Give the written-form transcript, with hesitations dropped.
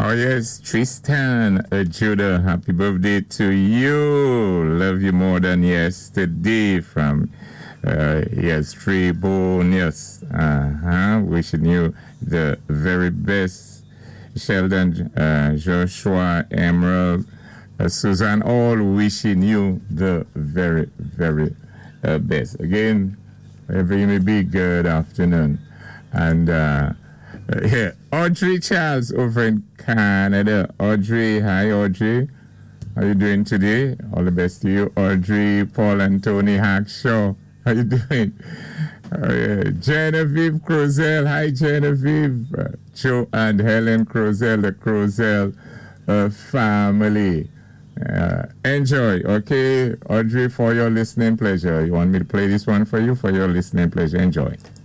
Oh, yes, Tristan Judah, happy birthday to you. Love you more than yesterday from, yes, Trebonius. Wishing you the very best. Sheldon, Joshua, Emerald, Suzanne, all wishing you the very, very best. Again, wherever you may be, good afternoon. And yeah, Audrey Charles over in Canada. Audrey, hi Audrey. How you doing today? All the best to you. Audrey, Paul and Tony Hackshaw. How you doing? Yeah. Genevieve Crozel. Hi Genevieve. Joe and Helen Crozel, the Crozel family. Enjoy, okay? Audrey, for your listening pleasure. You want me to play this one for you for your listening pleasure? Enjoy.